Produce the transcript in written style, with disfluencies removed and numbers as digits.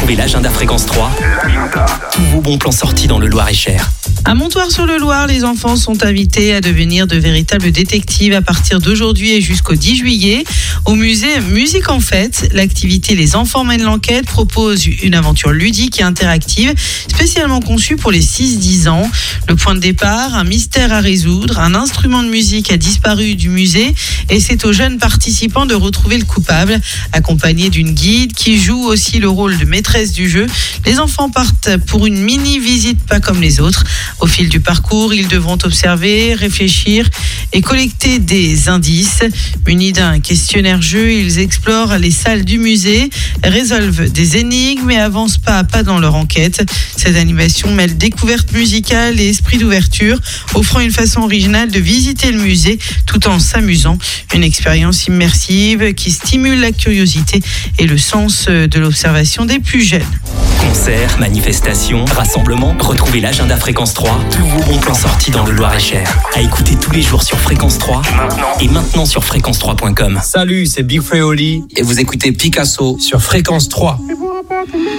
Retrouvez l'agenda Fréquence 3. Tous vos bons plans sortis dans le Loir-et-Cher. À Montoire-sur-le-Loir, les enfants sont invités à devenir de véritables détectives à partir d'aujourd'hui et jusqu'au 10 juillet. Au musée Musique en Fête, l'activité Les Enfants mènent l'enquête propose une aventure ludique et interactive, spécialement conçue pour les 6-10 ans. Le point de départ, un mystère à résoudre, un instrument de musique a disparu du musée et c'est aux jeunes participants de retrouver le coupable. Accompagnés d'une guide qui joue aussi le rôle de maîtresse du jeu, les enfants partent pour une mini-visite pas comme les autres. Au fil du parcours, ils devront observer, réfléchir et collecter des indices. Munis d'un questionnaire-jeu, ils explorent les salles du musée, résolvent des énigmes et avancent pas à pas dans leur enquête. Cette animation mêle découverte musicale et esprit d'ouverture, offrant une façon originale de visiter le musée tout en s'amusant. Une expérience immersive qui stimule la curiosité et le sens de l'observation des plus jeunes. Concerts, manifestations, rassemblements, retrouvez l'agenda Fréquence 3. Tous vos bons plans sortis dans le Loir-et-Cher. À écouter tous les jours sur Fréquence 3 et maintenant sur fréquence3.com. Salut, c'est Big Freoli et vous écoutez Picasso sur Fréquence 3.